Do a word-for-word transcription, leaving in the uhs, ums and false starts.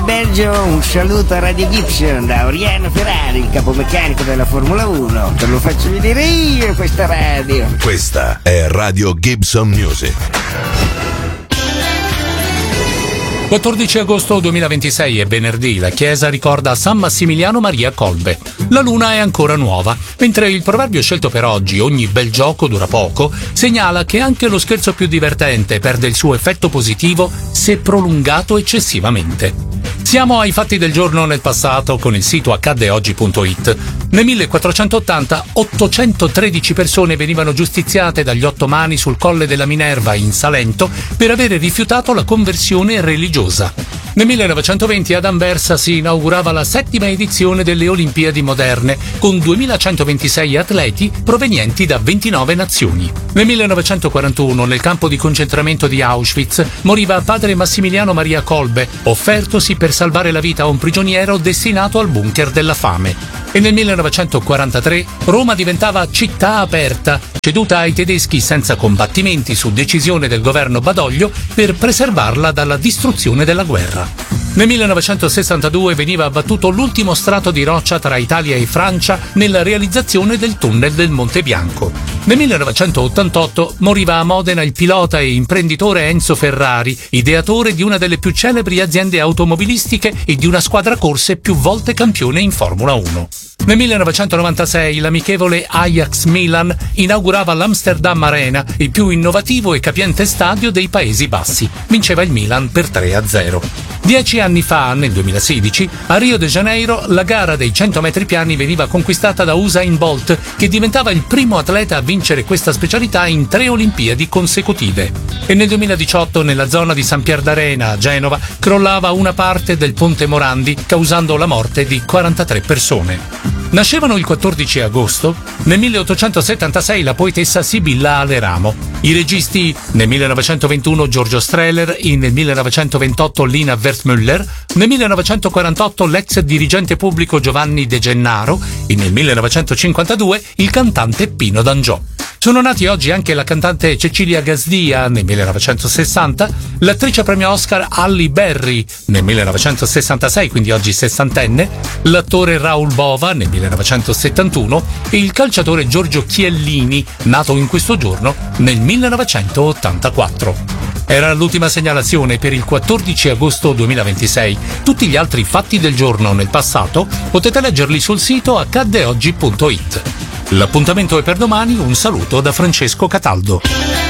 Belgio, un saluto a Radio Gibson da Oriano Ferrari, il capomeccanico della Formula uno. Te lo faccio vedere io questa radio. Questa è Radio Gibson Music. quattordici agosto duemilaventisei è venerdì, la chiesa ricorda San Massimiliano Maria Kolbe. La luna è ancora nuova, mentre il proverbio scelto per oggi, ogni bel gioco dura poco, segnala che anche lo scherzo più divertente perde il suo effetto positivo se prolungato eccessivamente. Siamo ai fatti del giorno nel passato con il sito accadde oggi punto it. Nel millequattrocentottanta ottocentotredici persone venivano giustiziate dagli ottomani sul Colle della Minerva in Salento per avere rifiutato la conversione religiosa. Nel millenovecentoventi ad Anversa si inaugurava la settima edizione delle Olimpiadi moderne con duemilacentoventisei atleti provenienti da ventinove nazioni. Nel millenovecentoquarantuno nel campo di concentramento di Auschwitz moriva padre Massimiliano Maria Kolbe, offertosi per salvare la vita a un prigioniero destinato al bunker della fame. E nel millenovecentoquarantatré Roma diventava città aperta, ceduta ai tedeschi senza combattimenti su decisione del governo Badoglio per preservarla dalla distruzione della guerra. Nel millenovecentosessantadue veniva abbattuto l'ultimo strato di roccia tra Italia e Francia nella realizzazione del tunnel del Monte Bianco. Nel millenovecentottantotto moriva a Modena il pilota e imprenditore Enzo Ferrari, ideatore di una delle più celebri aziende automobilistiche e di una squadra corse più volte campione in Formula uno. Nel millenovecentonovantasei l'amichevole Ajax-Milan inaugurava l'Amsterdam Arena, il più innovativo e capiente stadio dei Paesi Bassi. Vinceva il Milan per tre a zero. Dieci anni fa, nel duemilasedici, a Rio de Janeiro la gara dei cento metri piani veniva conquistata da Usain Bolt, che diventava il primo atleta a vincere questa specialità in tre Olimpiadi consecutive. E nel duemiladiciotto, nella zona di San Pier d'Arena, a Genova, crollava una parte del ponte Morandi, causando la morte di quarantatré persone. Nascevano il quattordici agosto, nel milleottocentosettantasei la poetessa Sibilla Aleramo, i registi nel millenovecentoventuno Giorgio Strehler, nel millenovecentoventotto Lina Wertmüller, nel millenovecentoquarantotto l'ex dirigente pubblico Giovanni De Gennaro e nel millenovecentocinquantadue il cantante Pino D'Angiò. Sono nati oggi anche la cantante Cecilia Gasdia nel millenovecentosessanta, l'attrice premio Oscar Halle Berry nel millenovecentosessantasei, quindi oggi sessantenne, l'attore Raoul Bova nel millenovecentosettantuno e il calciatore Giorgio Chiellini, nato in questo giorno nel millenovecentottantaquattro. Era l'ultima segnalazione per il quattordici agosto duemilaventisei. Tutti gli altri fatti del giorno nel passato potete leggerli sul sito accadde oggi punto it. L'appuntamento è per domani, un saluto da Francesco Cataldo.